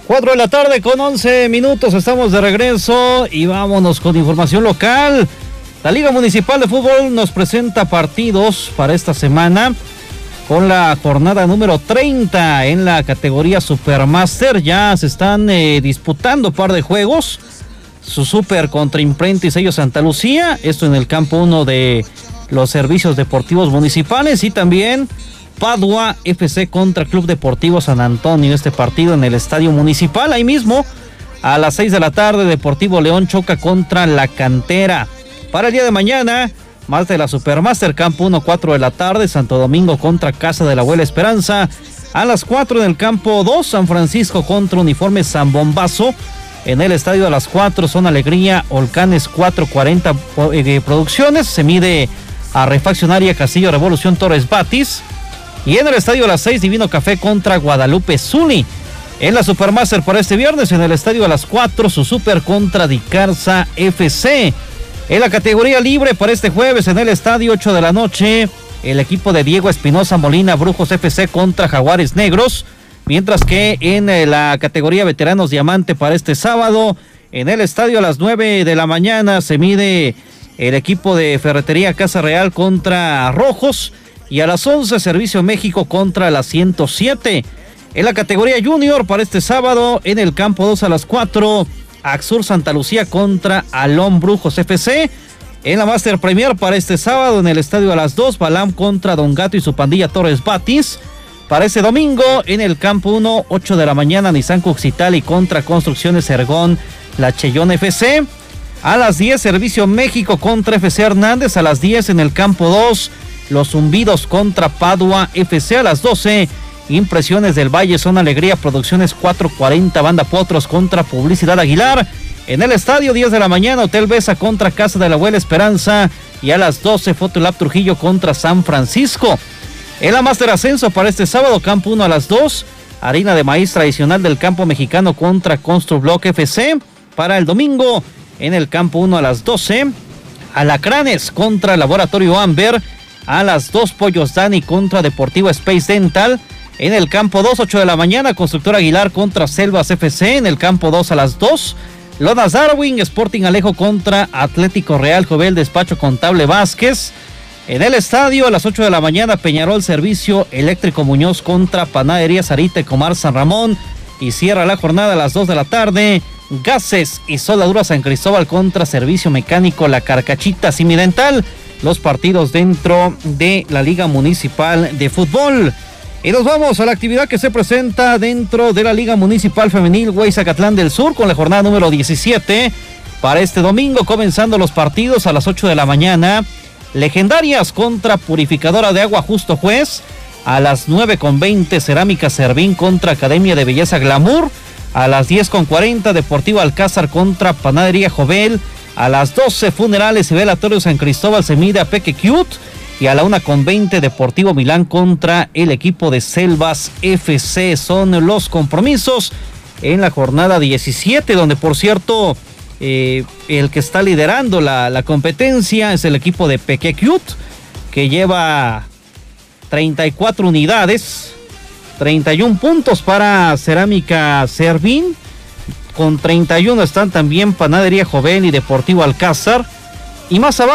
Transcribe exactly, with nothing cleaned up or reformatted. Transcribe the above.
cuatro de la tarde con once minutos, estamos de regreso y vámonos con información local. La Liga Municipal de Fútbol nos presenta partidos para esta semana con la jornada número treinta en la categoría Supermaster. Ya se están eh, disputando par de juegos. Su Super contra Imprenta y Sello Santa Lucía, esto en el campo uno de los servicios deportivos municipales, y también Padua F C contra Club Deportivo San Antonio, este partido en el estadio municipal. Ahí mismo a las seis de la tarde Deportivo León choca contra La Cantera. Para el día de mañana, más de la Supermaster, campo uno, cuatro de la tarde, Santo Domingo contra Casa de la Abuela Esperanza. A las cuatro en el campo dos, San Francisco contra Uniforme San Bombazo. En el estadio a las cuatro, Son Alegría, Volcanes cuatrocientos cuarenta eh, Producciones. Se mide a Refaccionaria Castillo Revolución Torres Batis. Y en el estadio a las seis, Divino Café contra Guadalupe Zuli. En la Supermaster para este viernes, en el estadio a las cuatro, su Super contra Dicarza F C. En la categoría libre para este jueves, en el estadio ocho de la noche, el equipo de Diego Espinosa Molina, Brujos F C contra Jaguares Negros. Mientras que en la categoría veteranos diamante para este sábado, en el estadio a las nueve de la mañana, se mide el equipo de Ferretería Casa Real contra Rojos. Y a las once, Servicio México contra la ciento siete. En la categoría junior para este sábado, en el campo dos a las cuatro, Axur Santa Lucía contra Alón Brujos F C. En la Master Premier para este sábado, en el estadio a las dos, Balam contra Don Gato y su pandilla Torres Batis. Para este domingo, en el campo uno, ocho de la mañana, Nissan Cuxitali contra Construcciones Ergón, La Cheyón F C. A las diez, Servicio México contra F C Hernández. A las diez, en el campo dos, Los Zumbidos contra Padua F C. A las doce, Impresiones del Valle, Son Alegría Producciones cuatrocientos cuarenta, Banda Potros contra Publicidad Aguilar. En el estadio, diez de la mañana, Hotel Besa contra Casa de la Abuela Esperanza. Y a las doce, Fotolab Trujillo contra San Francisco. En la Master Ascenso para este sábado, campo uno a las dos, Harina de Maíz Tradicional del Campo Mexicano contra Construblock F C. Para el domingo, en el campo uno a las doce, Alacranes contra Laboratorio Amber. A las dos, Pollos Dani contra Deportivo Space Dental. En el campo dos, ocho de la mañana, Constructor Aguilar contra Selvas F C. En el campo dos a las dos, Lonas Darwin, Sporting Alejo contra Atlético Real Jovel Despacho Contable Vázquez. En el estadio a las ocho de la mañana, Peñarol Servicio Eléctrico Muñoz contra Panadería Sarita y Comar San Ramón. Y cierra la jornada a las dos de la tarde, Gases y Soldadura San Cristóbal contra Servicio Mecánico La Carcachita Simidental. Los partidos dentro de la Liga Municipal de Fútbol. Y nos vamos a la actividad que se presenta dentro de la Liga Municipal Femenil Huizacatlán del Sur con la jornada número diecisiete. Para este domingo, comenzando los partidos a las ocho de la mañana, Legendarias contra Purificadora de Agua Justo Juez. A las nueve con veinte, Cerámica Servín contra Academia de Belleza Glamour. A las diez con cuarenta, Deportivo Alcázar contra Panadería Jovel. A las doce, Funerales y Velatorio San Cristóbal se mide a Peque Cute. Y a la una con veinte, Deportivo Milán contra el equipo de Selvas F C. Son los compromisos en la jornada diecisiete, donde por cierto, eh, el que está liderando la, la competencia es el equipo de Peque Cute, que lleva treinta y cuatro unidades, treinta y uno puntos para Cerámica Servín. Con treinta y uno están también Panadería Joven y Deportivo Alcázar. Y más abajo,